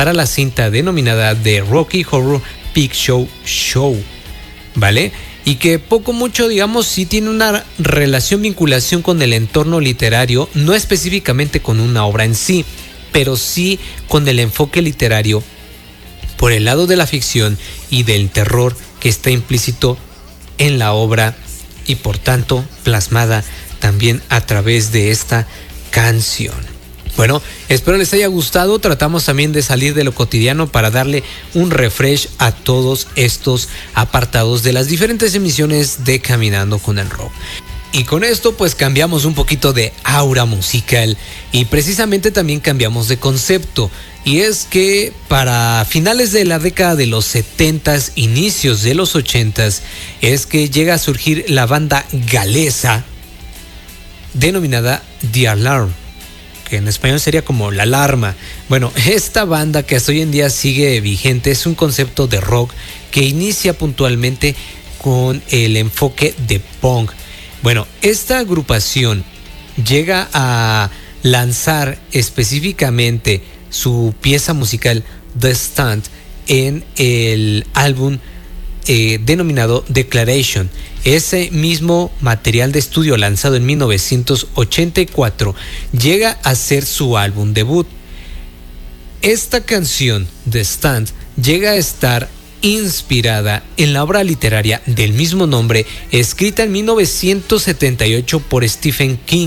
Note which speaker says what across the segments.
Speaker 1: para la cinta denominada The Rocky Horror Picture Show, ¿vale? Y que poco mucho, digamos, sí tiene una vinculación con el entorno literario, no específicamente con una obra en sí, pero sí con el enfoque literario por el lado de la ficción y del terror que está implícito en la obra y por tanto plasmada también a través de esta canción. Bueno, espero les haya gustado. Tratamos también de salir de lo cotidiano para darle un refresh a todos estos apartados de las diferentes emisiones de Caminando con el Rock. Y con esto pues cambiamos un poquito de aura musical y precisamente también cambiamos de concepto. Y es que para finales de la década de los 70s, inicios de los 80s, es que llega a surgir la banda galesa denominada The Alarm, que en español sería como La Alarma. Bueno, esta banda que hasta hoy en día sigue vigente es un concepto de rock que inicia puntualmente con el enfoque de punk. Bueno, esta agrupación llega a lanzar específicamente su pieza musical The Stand en el álbum denominado Declaration. Ese mismo material de estudio lanzado en 1984 llega a ser su álbum debut. Esta canción The Stand llega a estar inspirada en la obra literaria del mismo nombre, escrita en 1978 por Stephen King.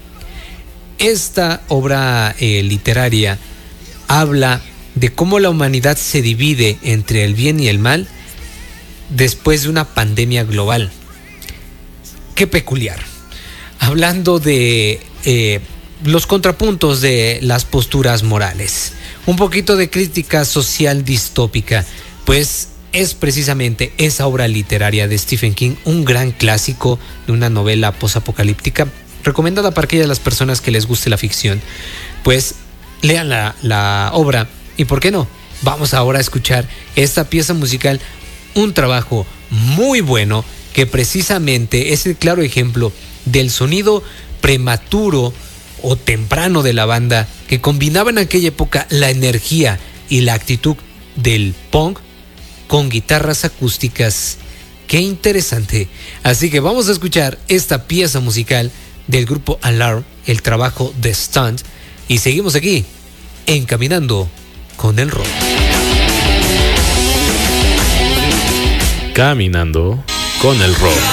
Speaker 1: Esta obra literaria habla de cómo la humanidad se divide entre el bien y el mal después de una pandemia global. Qué peculiar. Hablando de los contrapuntos de las posturas morales, un poquito de crítica social distópica, pues es precisamente esa obra literaria de Stephen King, un gran clásico de una novela posapocalíptica, recomendada para aquellas las personas que les guste la ficción. Pues lean la obra y por qué no, vamos ahora a escuchar esta pieza musical, un trabajo muy bueno que precisamente es el claro ejemplo del sonido prematuro o temprano de la banda, que combinaba en aquella época la energía y la actitud del punk con guitarras acústicas. Qué interesante. Así que vamos a escuchar esta pieza musical del grupo Alarm, el trabajo The Stunt, y seguimos aquí en Caminando con el Rock.
Speaker 2: Caminando con el Rock.